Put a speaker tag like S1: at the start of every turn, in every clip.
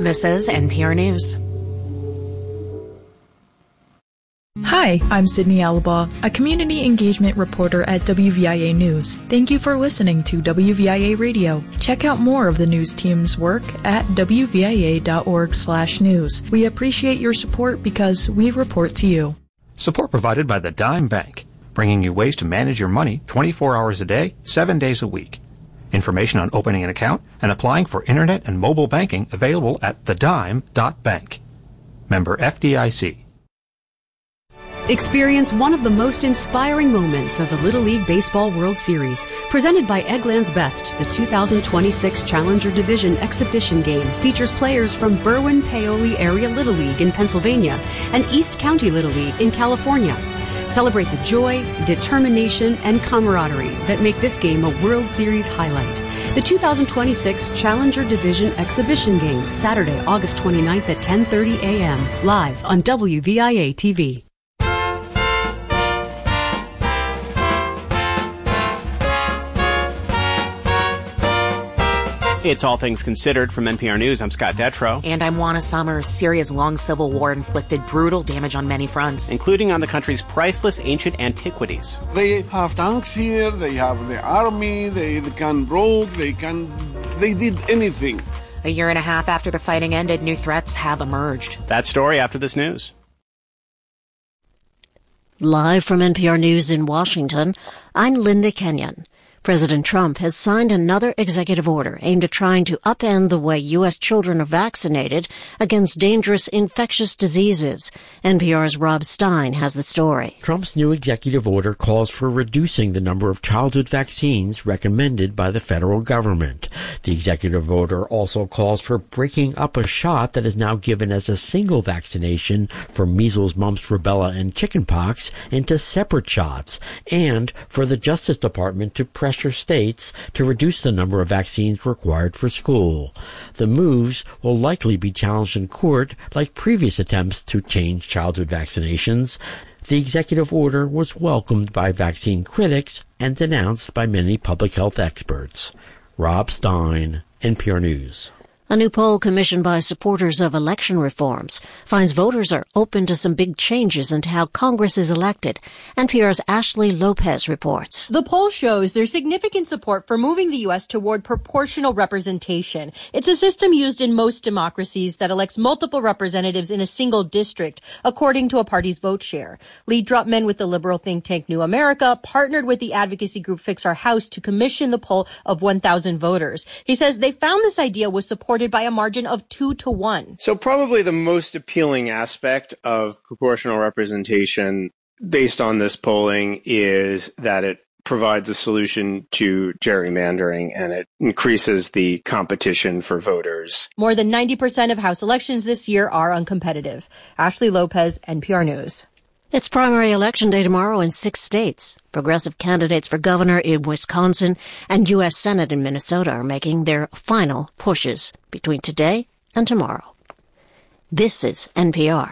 S1: This is NPR News.
S2: Hi, I'm Sydney Alaba, a community engagement reporter at WVIA News. Thank you for listening to WVIA Radio. Check out more of the news team's work at wvia.org/news. We appreciate your support because we report to you.
S3: Support provided by the Dime Bank, bringing you ways to manage your money 24 hours a day, 7 days a week. Information on opening an account and applying for internet and mobile banking available at thedime.bank. Member FDIC.
S4: Experience one of the most inspiring moments of the Little League Baseball World Series, presented by Eggland's Best. The 2026 Challenger Division Exhibition Game features players from Berwyn-Paoli Area Little League in Pennsylvania and East County Little League in California. Celebrate the joy, determination, and camaraderie that make this game a World Series highlight. The 2026 Challenger Division Exhibition Game, Saturday, August 29th at 10:30 a.m., live on WVIA TV.
S5: It's All Things Considered from NPR News. I'm Scott Detrow.
S1: And I'm Juana Summers. Syria's long civil war inflicted brutal damage on many fronts,
S5: including on the country's priceless ancient antiquities.
S6: They have tanks here, they have the army, they can rogue, they did anything.
S1: A year and a half after the fighting ended, new threats have emerged.
S5: That story after this news.
S7: Live from NPR News in Washington, I'm Linda Kenyon. President Trump has signed another executive order aimed at trying to upend the way U.S. children are vaccinated against dangerous infectious diseases. NPR's Rob Stein has the story.
S8: Trump's new executive order calls for reducing the number of childhood vaccines recommended by the federal government. The executive order also calls for breaking up a shot that is now given as a single vaccination for measles, mumps, rubella, and chickenpox into separate shots, and for the Justice Department to pressure states to reduce the number of vaccines required for school. The moves will likely be challenged in court like previous attempts to change childhood vaccinations. The executive order was welcomed by vaccine critics and denounced by many public health experts. Rob Stein, NPR News.
S7: A new poll commissioned by supporters of election reforms finds voters are open to some big changes into how Congress is elected. NPR's Ashley Lopez reports.
S9: The poll shows there's significant support for moving the U.S. toward proportional representation. It's a system used in most democracies that elects multiple representatives in a single district, according to a party's vote share. Lee Drutman with the liberal think tank New America partnered with the advocacy group Fix Our House to commission the poll of 1,000 voters. He says they found this idea was supported by a margin of 2-1.
S10: So probably the most appealing aspect of proportional representation based on this polling is that it provides a solution to gerrymandering and it increases the competition for voters.
S9: More than 90% of House elections this year are uncompetitive. Ashley Lopez, NPR News.
S7: It's primary election day tomorrow in 6 states. Progressive candidates for governor in Wisconsin and U.S. Senate in Minnesota are making their final pushes between today and tomorrow. This is NPR.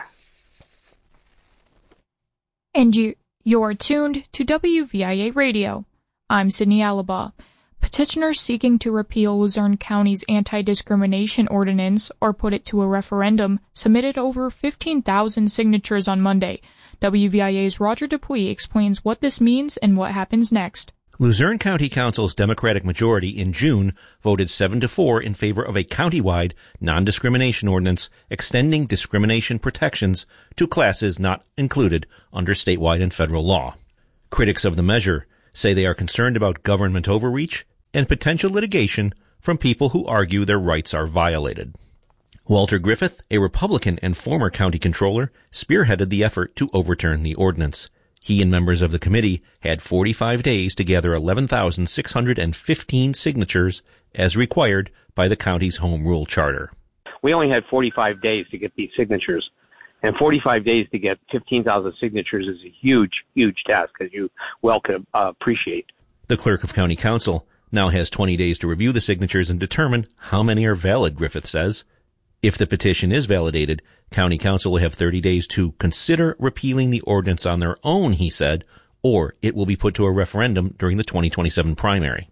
S2: And you're tuned to WVIA Radio. I'm Sydney Alaba. Petitioners seeking to repeal Luzerne County's anti-discrimination ordinance or put it to a referendum submitted over 15,000 signatures on Monday. WVIA's Roger Dupuy explains what this means and what happens next.
S11: Luzerne County Council's Democratic majority in June voted 7-4 in favor of a countywide non-discrimination ordinance extending discrimination protections to classes not included under statewide and federal law. Critics of the measure say they are concerned about government overreach and potential litigation from people who argue their rights are violated. Walter Griffith, a Republican and former county controller, spearheaded the effort to overturn the ordinance. He and members of the committee had 45 days to gather 11,615 signatures as required by the county's home rule charter.
S12: We only had 45 days to get these signatures, and 45 days to get 15,000 signatures is a huge, huge task, as you well can appreciate.
S11: The clerk of county council now has 20 days to review the signatures and determine how many are valid, Griffith says. If the petition is validated, county council will have 30 days to consider repealing the ordinance on their own, he said, or it will be put to a referendum during the 2027 primary.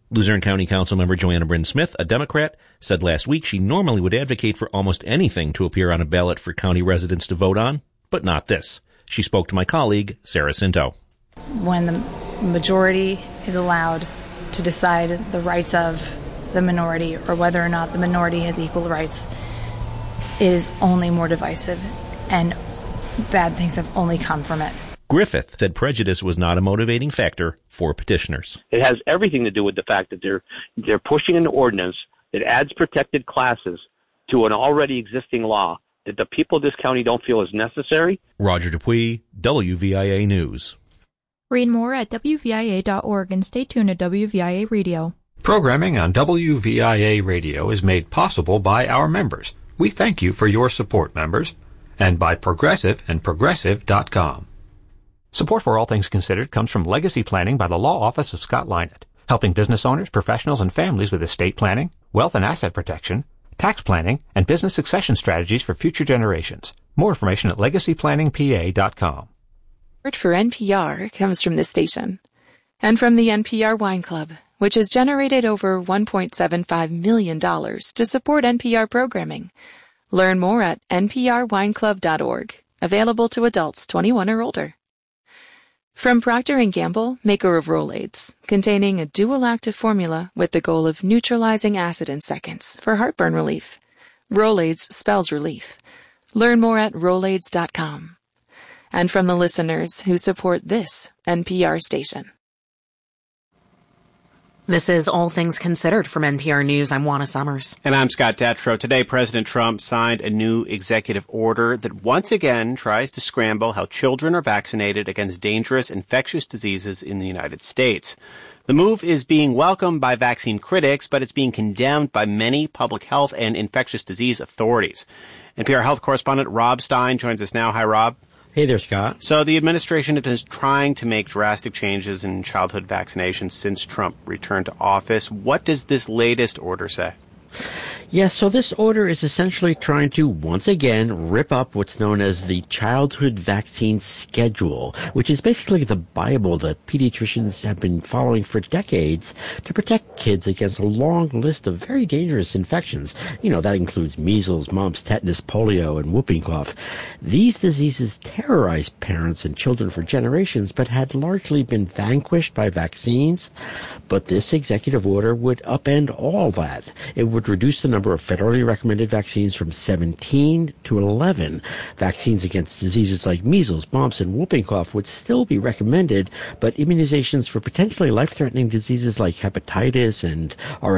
S11: Luzerne County Councilmember Joanna Bryn Smith, a Democrat, said last week she normally would advocate for almost anything to appear on a ballot for county residents to vote on, but not this. She spoke to my colleague, Sarah Cinto.
S13: When the majority is allowed to decide the rights of the minority or whether or not the minority has equal rights, it is only more divisive, and bad things have only come from it.
S11: Griffith said prejudice was not a motivating factor for petitioners.
S12: It has everything to do with the fact that they're pushing an ordinance that adds protected classes to an already existing law that the people of this county don't feel is necessary.
S11: Roger Dupuis, WVIA News.
S2: Read more at WVIA.org and stay tuned to WVIA Radio.
S3: Programming on WVIA Radio is made possible by our members. We thank you for your support, members, and by Progressive and Progressive.com. Support for All Things Considered comes from Legacy Planning by the Law Office of Scott Lynott, helping business owners, professionals, and families with estate planning, wealth and asset protection, tax planning, and business succession strategies for future generations. More information at legacyplanningpa.com.
S14: Support for NPR comes from this station and from the NPR Wine Club, which has generated over $1.75 million to support NPR programming. Learn more at nprwineclub.org. Available to adults 21 or older. From Procter & Gamble, maker of Rolaids, containing a dual-active formula with the goal of neutralizing acid in seconds for heartburn relief. Rolaids spells relief. Learn more at Rolaids.com. And from the listeners who support this NPR station.
S1: This is All Things Considered from NPR News. I'm Juana Summers.
S5: And I'm Scott Detrow. Today, President Trump signed a new executive order that once again tries to scramble how children are vaccinated against dangerous infectious diseases in the United States. The move is being welcomed by vaccine critics, but it's being condemned by many public health and infectious disease authorities. NPR health correspondent Rob Stein joins us now. Hi, Rob.
S8: Hey there, Scott.
S5: So the administration has been trying to make drastic changes in childhood vaccinations since Trump returned to office. What does this latest order say?
S8: Yes, so this order is essentially trying to once again rip up what's known as the childhood vaccine schedule, which is basically the Bible that pediatricians have been following for decades to protect kids against a long list of very dangerous infections. You know, that includes measles, mumps, tetanus, polio, and whooping cough. These diseases terrorized parents and children for generations, but had largely been vanquished by vaccines. But this executive order would upend all that. It would reduce the number of federally recommended vaccines from 17 to 11. Vaccines against diseases like measles, mumps, and whooping cough would still be recommended, but immunizations for potentially life-threatening diseases like hepatitis and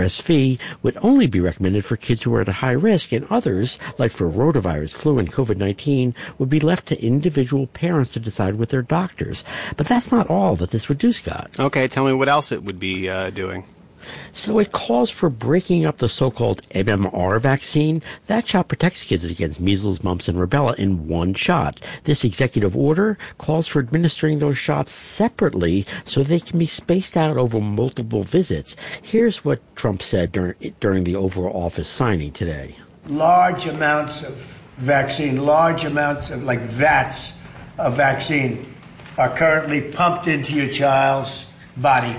S8: RSV would only be recommended for kids who are at a high risk, and others, like for rotavirus, flu, and COVID-19, would be left to individual parents to decide with their doctors. But that's not all that this would do, Scott.
S5: Okay, tell me what else it would be doing.
S8: So it calls for breaking up the so-called MMR vaccine. That shot protects kids against measles, mumps, and rubella in one shot. This executive order calls for administering those shots separately so they can be spaced out over multiple visits. Here's what Trump said during the Oval Office signing today.
S15: Large amounts of vaccine, large amounts of, like vats of vaccine, are currently pumped into your child's body.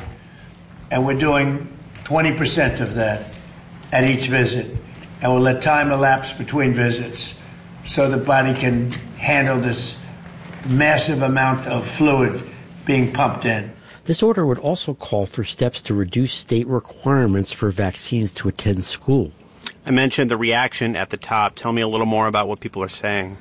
S15: And we're doing 20% of that at each visit. And we'll let time elapse between visits so the body can handle this massive amount of fluid being pumped in.
S8: This order would also call for steps to reduce state requirements for vaccines to attend school.
S5: I mentioned the reaction at the top. Tell me a little more about what people are saying.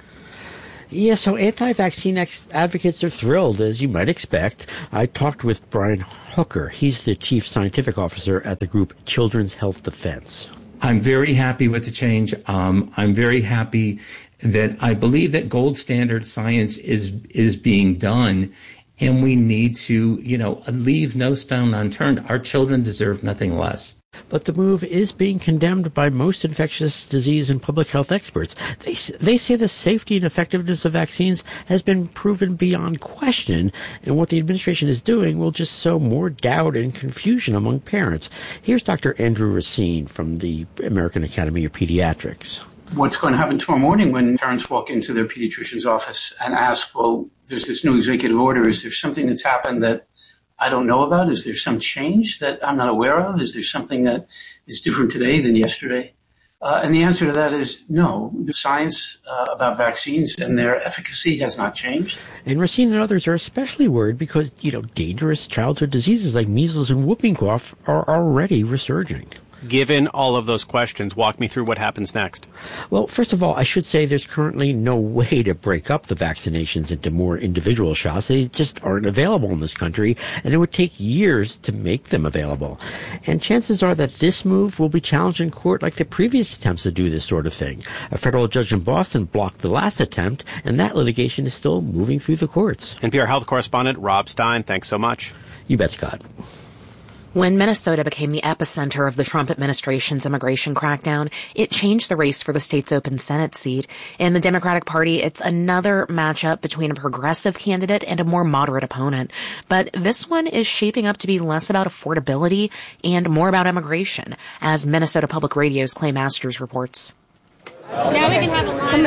S8: Yeah, so anti-vaccine advocates are thrilled, as you might expect. I talked with Brian Hooker. He's the chief scientific officer at the group Children's Health Defense.
S16: I'm very happy with the change. I'm very happy that I believe that gold standard science is being done, and we need to, leave no stone unturned. Our children deserve nothing less.
S8: But the move is being condemned by most infectious disease and public health experts. They say the safety and effectiveness of vaccines has been proven beyond question, and what the administration is doing will just sow more doubt and confusion among parents. Here's Dr. Andrew Racine from the American Academy of Pediatrics.
S17: What's going to happen tomorrow morning when parents walk into their pediatrician's office and ask, well, there's this new executive order. Is there something that's happened that I don't know about? Is there some change that I'm not aware of? Is there something that is different today than yesterday? And the answer to that is no. The science about vaccines and their efficacy has not changed.
S8: And Racine and others are especially worried because, dangerous childhood diseases like measles and whooping cough are already resurging.
S5: Given all of those questions, walk me through what happens next.
S8: Well, first of all, I should say there's currently no way to break up the vaccinations into more individual shots. They just aren't available in this country, and it would take years to make them available. And chances are that this move will be challenged in court like the previous attempts to do this sort of thing. A federal judge in Boston blocked the last attempt, and that litigation is still moving through the courts.
S5: NPR health correspondent Rob Stein, thanks so much.
S8: You bet, Scott.
S1: When Minnesota became the epicenter of the Trump administration's immigration crackdown, it changed the race for the state's open Senate seat. In the Democratic Party, it's another matchup between a progressive candidate and a more moderate opponent. But this one is shaping up to be less about affordability and more about immigration, as Minnesota Public Radio's Clay Masters reports.
S18: Now we can have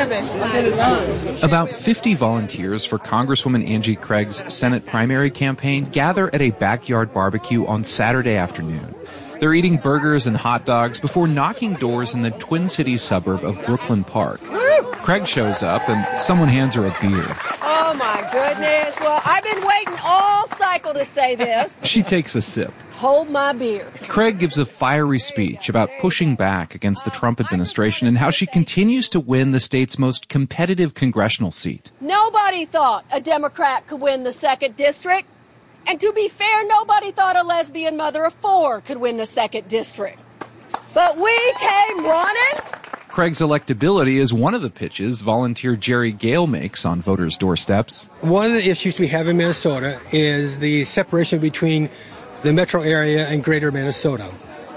S18: a line.
S19: About 50 volunteers for Congresswoman Angie Craig's Senate primary campaign gather at a backyard barbecue on Saturday afternoon. They're eating burgers and hot dogs before knocking doors in the Twin Cities suburb of Brooklyn Park. Craig shows up and someone hands her a beer.
S18: Oh my goodness. Well, I've been waiting all cycle to say this.
S19: She takes a sip.
S18: Hold my beer.
S19: Craig gives a fiery speech about pushing back against the Trump administration and how she continues to win the state's most competitive congressional seat.
S18: Nobody thought a Democrat could win the 2nd district. And to be fair, nobody thought a lesbian mother of 4 could win the 2nd district. But we came running.
S19: Craig's electability is one of the pitches volunteer Jerry Gale makes on voters' doorsteps.
S20: One of the issues we have in Minnesota is the separation between the metro area and greater Minnesota.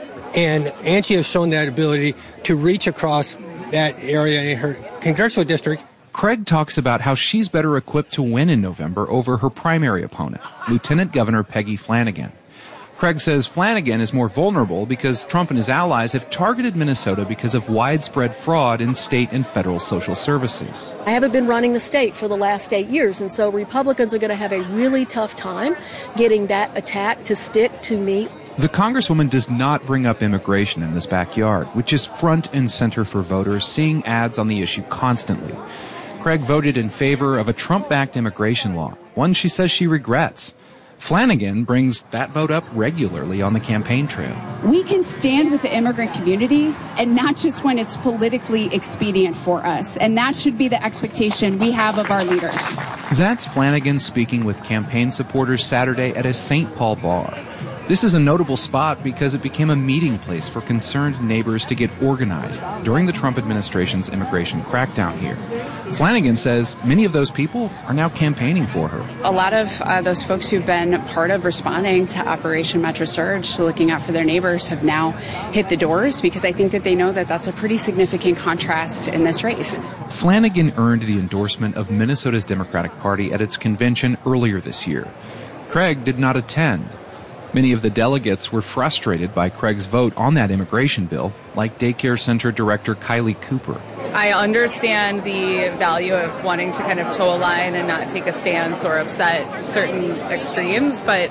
S20: And Angie has shown that ability to reach across that area in her congressional district.
S19: Craig talks about how she's better equipped to win in November over her primary opponent, Lieutenant Governor Peggy Flanagan. Craig says Flanagan is more vulnerable because Trump and his allies have targeted Minnesota because of widespread fraud in state and federal social services.
S18: I haven't been running the state for the last 8 years, and so Republicans are going to have a really tough time getting that attack to stick to me.
S19: The Congresswoman does not bring up immigration in this backyard, which is front and center for voters seeing ads on the issue constantly. Craig voted in favor of a Trump-backed immigration law, one she says she regrets. Flanagan brings that vote up regularly on the campaign trail.
S21: We can stand with the immigrant community, and not just when it's politically expedient for us. And that should be the expectation we have of our leaders.
S19: That's Flanagan speaking with campaign supporters Saturday at a St. Paul bar. This is a notable spot because it became a meeting place for concerned neighbors to get organized during the Trump administration's immigration crackdown here. Flanagan says many of those people are now campaigning for her.
S21: A lot of those folks who've been part of responding to Operation Metro Surge, to looking out for their neighbors, have now hit the doors because I think that they know that that's a pretty significant contrast in this race.
S19: Flanagan earned the endorsement of Minnesota's Democratic Party at its convention earlier this year. Craig did not attend. Many of the delegates were frustrated by Craig's vote on that immigration bill, like daycare center director Kylie Cooper.
S22: I understand the value of wanting to kind of toe a line and not take a stance or upset certain extremes, but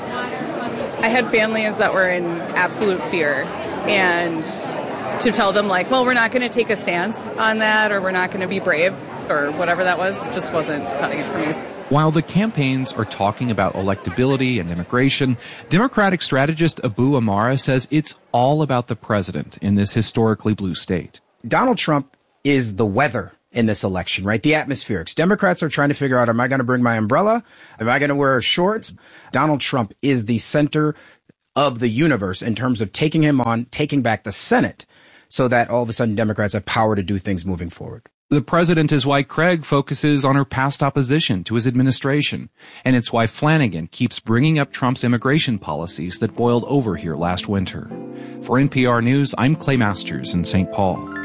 S22: I had families that were in absolute fear, and to tell them like, well, we're not going to take a stance on that, or we're not going to be brave, or whatever that was, it just wasn't cutting it for me.
S19: While the campaigns are talking about electability and immigration, Democratic strategist Abu Amara says it's all about the president in this historically blue state.
S23: Donald Trump is the weather in this election, right? The atmospherics. Democrats are trying to figure out, am I going to bring my umbrella? Am I going to wear shorts? Donald Trump is the center of the universe in terms of taking him on, taking back the Senate, so that all of a sudden Democrats have power to do things moving forward.
S19: The president is why Craig focuses on her past opposition to his administration, and it's why Flanagan keeps bringing up Trump's immigration policies that boiled over here last winter. For NPR News, I'm Clay Masters in St. Paul.